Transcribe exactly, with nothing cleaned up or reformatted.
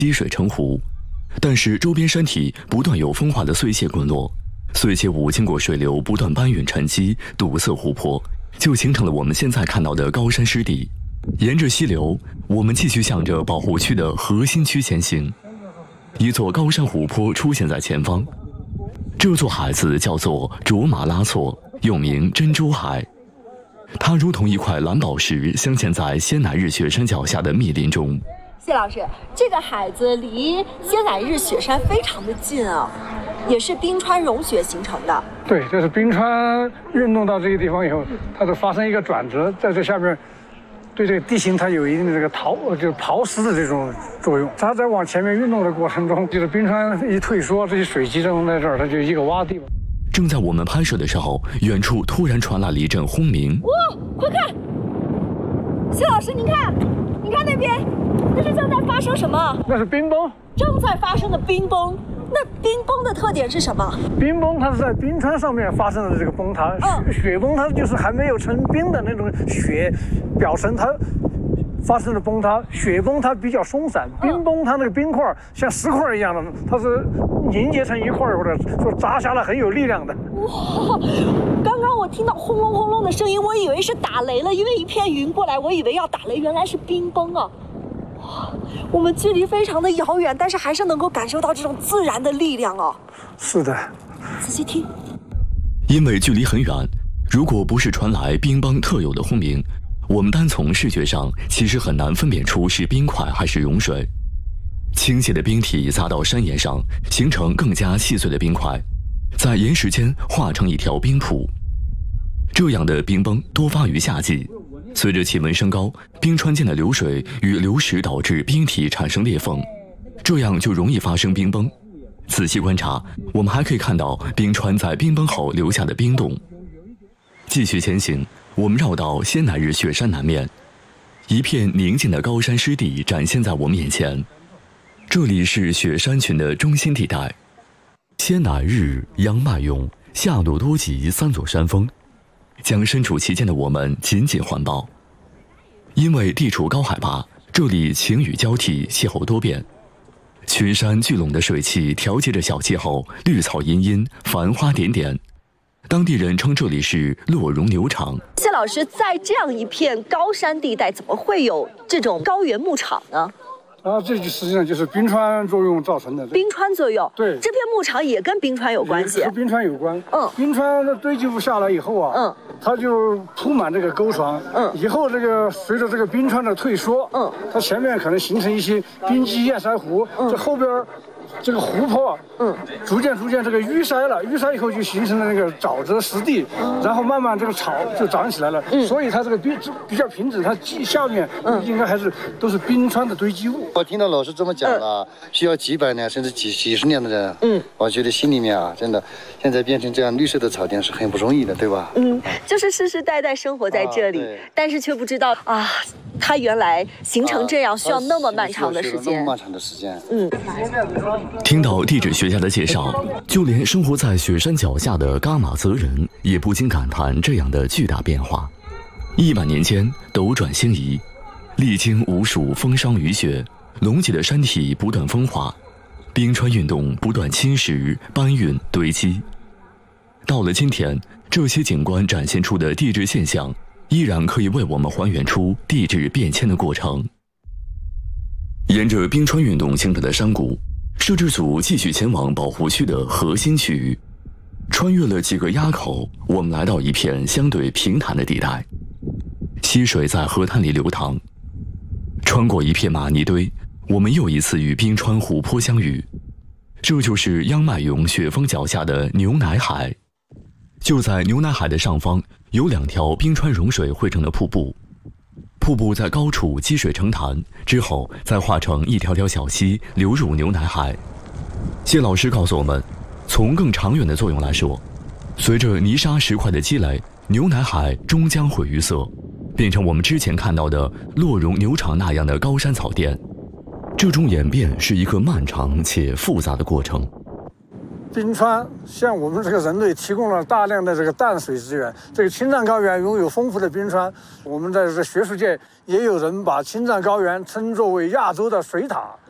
积水成湖，但是周边山体不断有风化的碎屑滚落，碎屑物经过水流不断搬运沉积，堵塞湖泊，就形成了我们现在看到的高山湿地。沿着溪流，我们继续向着保护区的核心区前行。一座高山湖泊出现在前方，这座海子叫做卓玛拉措，又名珍珠海。它如同一块蓝宝石，镶嵌在仙乃日雪山脚下的密林中。 谢老师，这个海子离仙乃日雪山非常的近啊，也是冰川融雪形成的。 对，这是冰川运动到这个地方以后，它就发生一个转折，在这下面对这个地形它有一定的这个陶就是刨蚀的这种作用。它在往前面运动的过程中，就是冰川一退缩，这些水集中在这儿，它就一个洼地。 正在我们拍摄的时候，远处突然传来了一阵轰鸣。 哇，快看！谢老师，您看，您看那边，那是正在发生什么？ 那是冰崩， 正在发生的冰崩。那冰崩的特点是什么？ 冰崩它是在冰川上面发生的这个崩塌，嗯、雪崩它就是还没有成冰的那种雪表层它发生的崩塌。雪崩它比较松散，冰崩它那个冰块像石块一样的，它是凝结成一块或者说砸下来很有力量的。 哇！刚刚我听到轰隆轰隆的声音，我以为是打雷了，因为一片云过来，我以为要打雷，原来是冰崩啊！哇，我们距离非常的遥远，但是还是能够感受到这种自然的力量哦。 是的， 仔细听。 因为距离很远，如果不是传来冰崩特有的轰鸣，我们单从视觉上其实很难分辨出是冰块还是融水。倾斜的冰体砸到山岩上，形成更加细碎的冰块，在岩石间化成一条冰瀑。这样的冰崩多发于夏季。随着气温升高，冰川间的流水与流石导致冰体产生裂缝，这样就容易发生冰崩。仔细观察，我们还可以看到冰川在冰崩后留下的冰洞。继续前行，我们绕到仙乃日雪山南面，一片宁静的高山湿地展现在我们眼前。这里是雪山群的中心地带，仙乃日、央迈勇、夏鲁多吉三座山峰将身处其间的我们紧紧环抱。因为地处高海拔，这里晴雨交替，气候多变，群山聚拢的水汽调节着小气候，绿草茵茵，繁花点点。当地人称这里是洛绒牛场。 谢老师，在这样一片高山地带，怎么会有这种高原牧场呢？ 啊，这就实际上就是冰川作用造成的。 冰川作用， 对， 这片牧场也跟冰川有关系。 和冰川有关。 嗯， 冰川的堆积物下来以后啊，嗯，它就铺满这个沟床。嗯，以后这个随着这个冰川的退缩，嗯，它前面可能形成一些冰积堰塞湖，嗯，这后边这个湖泊，嗯，逐渐逐渐这个淤塞了，淤塞以后就形成了那个沼泽湿地，嗯，然后慢慢这个草就长起来了，嗯，所以它这个冰比较平整，它下面应该还是都是冰川的堆积物。 我听到老师这么讲了，嗯，需要几百年甚至几几十年的人，嗯，我觉得心里面啊，真的现在变成这样绿色的草甸是很不容易的，对吧？ 嗯，就是世世代代生活在这里，啊，但是却不知道啊，它原来形成这样需要那么漫长的时间， 那么漫长的时间， 嗯。 听到地质学家的介绍，就连生活在雪山脚下的噶玛泽人也不禁感叹这样的巨大变化。一百年间斗转星移，历经无数风霜雨雪，隆起的山体不断风化，冰川运动不断侵蚀、搬运、堆积。到了今天，这些景观展现出的地质现象，依然可以为我们还原出地质变迁的过程。沿着冰川运动形成的山谷，摄制组继续前往保护区的核心区域。穿越了几个垭口，我们来到一片相对平坦的地带，溪水在河滩里流淌。穿过一片玛尼堆，我们又一次与冰川湖泊相遇。这就是央迈勇雪峰脚下的牛奶海。就在牛奶海的上方，有两条冰川融水汇成的瀑布。瀑布在高处积水成潭，之后再化成一条条小溪流入牛奶海。谢老师告诉我们，从更长远的作用来说，随着泥沙石块的积累，牛奶海终将会淤塞，变成我们之前看到的洛绒牛场那样的高山草甸。这种演变是一个漫长且复杂的过程。 冰川向我们这个人类提供了大量的这个淡水资源。这个青藏高原拥有丰富的冰川，我们在这个学术界也有人把青藏高原称作为亚洲的水塔。